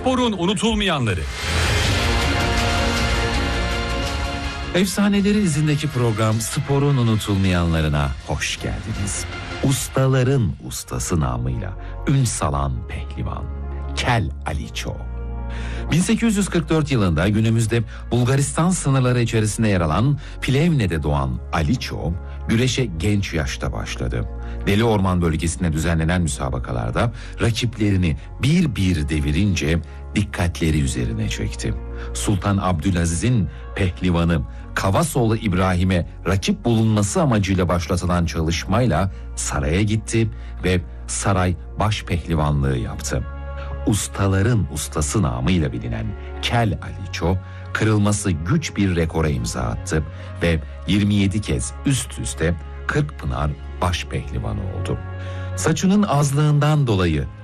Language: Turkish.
Sporun unutulmayanları. Efsaneleri izindeki program Sporun unutulmayanlarına hoş geldiniz. Ustaların ustası namıyla ün salan pehlivan Kel Aliço. 1844 yılında günümüzde Bulgaristan sınırları içerisinde yer alan Plevne'de doğan Aliço, güreşe genç yaşta başladı. Deli Orman bölgesinde düzenlenen müsabakalarda rakiplerini bir bir devirince dikkatleri üzerine çekti. Sultan Abdülaziz'in pehlivanı Kavasoğlu İbrahim'e rakip bulunması amacıyla başlatılan çalışmayla saraya gitti ve saray baş pehlivanlığı yaptı. Ustaların ustası namıyla bilinen Kel Aliço, kırılması güç bir rekora imza attı ve 27 kez üst üste Kırkpınar baş pehlivanı oldu. Saçının azlığından dolayı